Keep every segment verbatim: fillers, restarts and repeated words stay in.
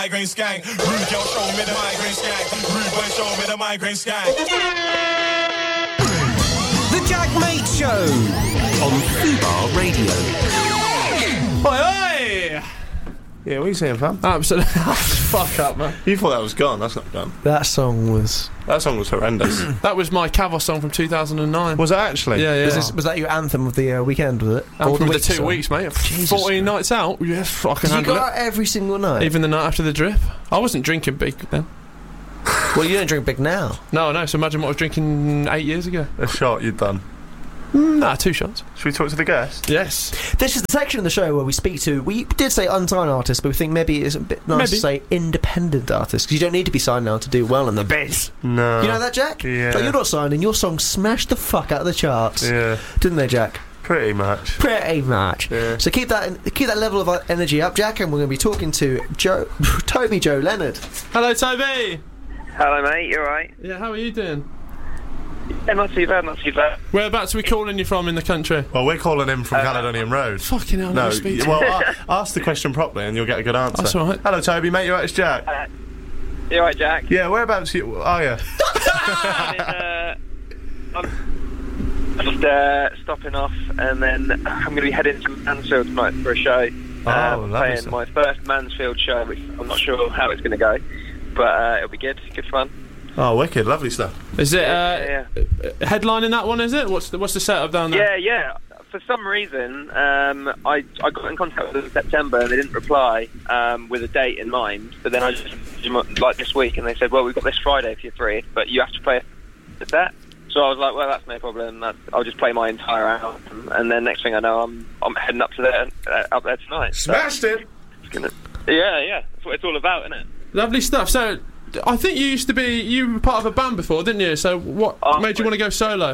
Migraine skank, rude girl show me the migraine skank, rude boy show me the migraine skank. The Jack Mate Show on Fubar Radio. Oi, oi! Yeah, what are you saying, fam? Absolutely. Fuck up, man. You thought that was gone, that's not gone. That song was... That song was horrendous. That was my Cavos song from two thousand nine. Was it actually? Yeah, yeah. Was, this, was that your anthem of the uh, weekend, was it? Anthem Or the of the week, two sorry? weeks, mate. Jesus fourteen Christ. nights out. Yeah, fucking Did you handle go it. out every single night? Even the night after the drip. I wasn't drinking big then. Well, you don't drink big now. No, no, so imagine what I was drinking eight years ago. A shot you'd done. Mm, nah, two shots. Should we talk to the guest? Yes. This is the section of the show where we speak to... We did say unsigned artists, but we think maybe it's a bit nice Maybe. to say independent artists, because you don't need to be signed now to do well in the biz. No. You know that, Jack? Yeah. Like, you're not signed, and your song smashed the fuck out of the charts. Yeah. Didn't they, Jack? Pretty much. Pretty much. Yeah. So keep that keep that level of energy up, Jack, and we're going to be talking to Joe, Toby Joe Leonard. Hello, Toby. Hello, mate. You alright? Yeah, how are you doing? Yeah, not too bad, not too bad. Whereabouts are we calling you from in the country? Well, we're calling him from Uh, Caledonian Road. Fucking hell, No, no, speak y- to well, a- ask the question properly and you'll get a good answer. That's all right. Hello, Toby, mate, you right, it's Jack. Uh, you alright, Jack? Yeah, whereabouts you, are you? I'm, in, uh, I'm just uh, stopping off, and then I'm going to be heading to Mansfield tonight for a show. Oh, uh, lovely playing stuff. my first Mansfield show, which I'm not sure how it's going to go, but uh, it'll be good, good fun. Oh, wicked, lovely stuff. Is it uh, Yeah, headlining that one, is it? What's the, what's the setup down there? Yeah, yeah. For some reason, um, I I got in contact with them in September and they didn't reply um, with a date in mind. But then I just like this week, and they said, "Well, we've got this Friday if you're free, but you have to play at that." So I was like, "Well, that's no problem. That's, I'll just play my entire album." And then next thing I know, I'm I'm heading up to there uh, up there tonight. So Smashed it! it's gonna, yeah, yeah. That's what it's all about, isn't it? Lovely stuff. So, I think you used to be, you were part of a band before, didn't you? So what Oh, made you want to go solo?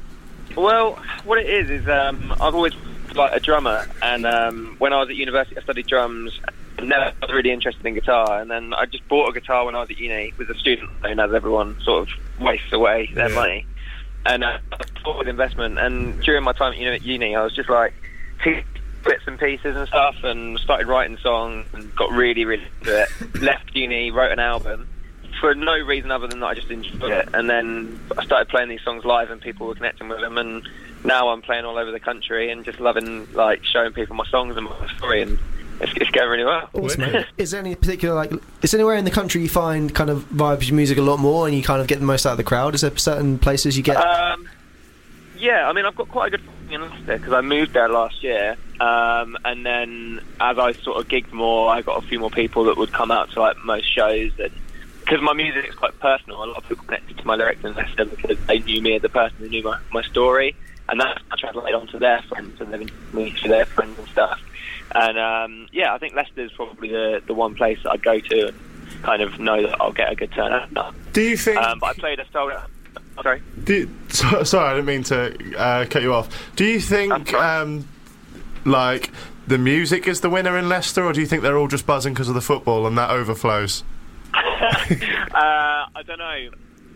Well, what it is is um, I've always been like a drummer, and um, when I was at university, I studied drums. Never was really interested in guitar, and then I just bought a guitar when I was at uni with a student loan, as everyone sort of wastes away their Yeah. money. And uh, I bought with investment, and during my time at uni, at uni I was just like bits and pieces and stuff, and started writing songs, and got really, really into it. Left uni, wrote an album. For no reason other than that I just enjoyed it, and then I started playing these songs live and people were connecting with them, and now I'm playing all over the country and just loving like showing people my songs and my story, and it's, it's going really well. Awesome, mate. Is there any particular, like, is there anywhere in the country you find kind of vibes your music a lot more and you kind of get the most out of the crowd? Is there certain places you get... Um, yeah, I mean, I've got quite a good following in Leicester because I moved there last year, um, and then as I sort of gigged more, I got a few more people that would come out to like most shows, and because my music is quite personal, a lot of people connected to my lyrics in Leicester because they knew me as the person who knew my, my story, and that's translated onto their friends, and they've introduced me to their friends and stuff. And um, yeah, I think Leicester is probably the, the one place that I go to and kind of know that I'll get a good turnout. Do you think... Um, but I played a sold out. Sorry. Do you, so, sorry, I didn't mean to uh, cut you off. Do you think, That's right. um, like, the music is the winner in Leicester, or do you think they're all just buzzing because of the football and that overflows? uh, I don't know.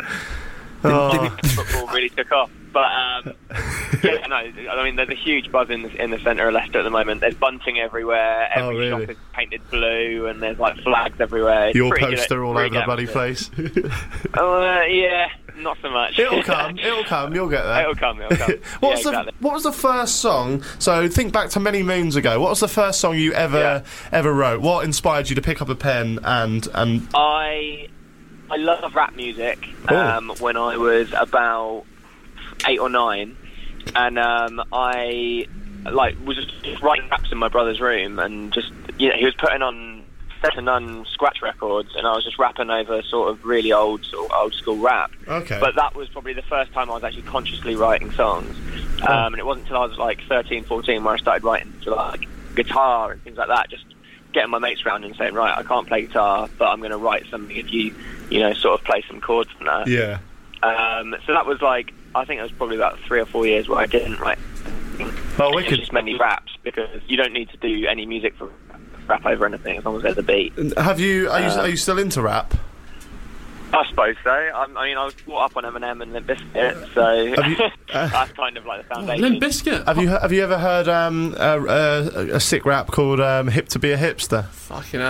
Oh. Football really took off, but um, yeah, no. I mean, there's a huge buzz in the, in the centre of Leicester at the moment. There's bunting everywhere. Every Oh, really? shop is painted blue, and there's like flags everywhere. It's Your pretty good- poster all pretty over the good bloody atmosphere. place. Oh, uh, yeah, not so much. It'll come, it'll come, you'll get there. It'll come, it'll come. What's yeah, the exactly. What was the first song? So think back to many moons ago. What was the first song you ever Yeah. ever wrote? What inspired you to pick up a pen and and? I I love rap music. Cool. Um, when I was about eight or nine, and um, I like was just writing raps in my brother's room, and just you know he was putting on Set to None scratch records, and I was just rapping over sort of really old sort of old school rap. Okay. But that was probably the first time I was actually consciously writing songs, um, and it wasn't until I was like thirteen, fourteen where I started writing to like guitar and things like that. Just getting my mates around and saying, right, I can't play guitar, but I'm going to write something if you, you know, sort of play some chords from that. Yeah. Um, so that was like, I think it was probably about three or four years where I didn't write. Oh, It was wicked. just mainly raps because you don't need to do any music for rap over anything as long as there's a beat. Have you? Are you? Um, are you still into rap? I suppose so. I, I mean, I was brought up on Eminem and Limp Bizkit, so Have you- uh, that's kind of like the foundation. Limp Bizkit. Have you? Have you ever heard um, a, a, a sick rap called um, "Hip to Be a Hipster"? Fucking hell. he's-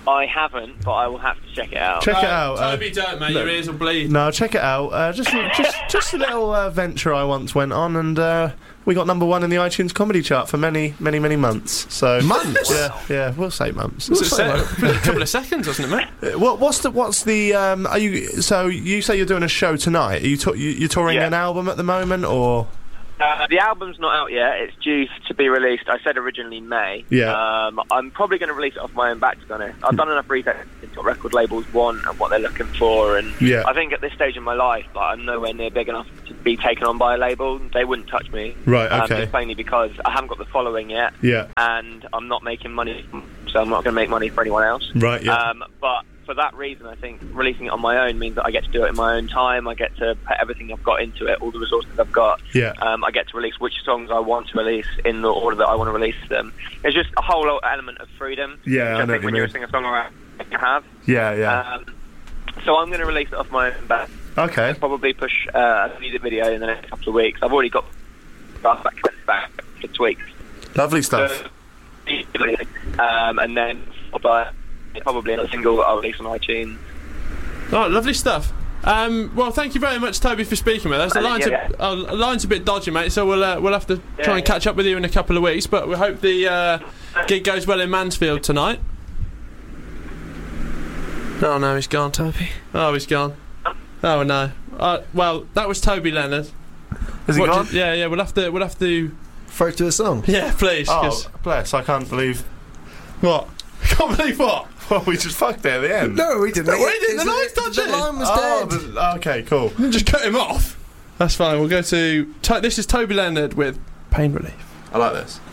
I haven't, but I will have to check it out. Check it out. uh, Toby, don't, mate. no. Your ears will bleed. No, check it out. Uh, just, just, just a little uh, venture I once went on, and uh, we got number one in the iTunes comedy chart for many, many, many months. So Months? Yeah, yeah, we'll say months. Was it a, se- a couple of seconds, wasn't it, mate? Uh, What, what's the, what's the? Um, are you? So you say you're doing a show tonight? Are you, to, you you're touring Yeah. an album at the moment, or? Uh, the album's not out yet. It's due to be released. I said originally May. Yeah. Um, I'm probably going to release it off my own back, to be honest. I've done enough research into what record labels want and what they're looking for, and Yeah. I think at this stage in my life, like, I'm nowhere near big enough to be taken on by a label. They wouldn't touch me. Right, Um, okay. just plainly because I haven't got the following yet, Yeah. and I'm not making money, so I'm not going to make money for anyone else. Right. Yeah. Um, but for that reason, I think releasing it on my own means that I get to do it in my own time. I get to put everything I've got into it, all the resources I've got. Yeah. Um, I get to release which songs I want to release in the order that I want to release them. There's just a whole element of freedom. Yeah, which I know I think what when you you're a mean. singer-songwriter, you have. yeah. Yeah. Um, so I'm going to release it off my own back. okay. Probably push uh, a music video in the next couple of weeks. I've already got stuff back back for tweaks. Lovely stuff. So, um, and then I'll buy probably a single that I'll release on iTunes. Oh, lovely stuff. Um, well, thank you very much, Toby, for speaking with us. The Uh, line's, yeah, a, uh, the line's a bit dodgy, mate, so we'll uh, we'll have to Yeah, try and yeah. catch up with you in a couple of weeks. But we hope the uh, gig goes well in Mansfield tonight. Oh no, he's gone. Toby. Oh, he's gone. Oh no. Uh, well, that was Toby Leonard. Has he What gone? do you- yeah, yeah. We'll have to. We'll have to. Throw to a song. Yeah, please. 'cause- Oh, bless! I can't believe. What? Can't believe what? Well, we just fucked it at the end. No, we didn't. No, we didn't. The It's- line's dodgy. The line was Oh, dead. the- okay, cool. Just cut him off. That's fine. We'll go to. To- this is Toby Leonard with Pain Relief. I like this.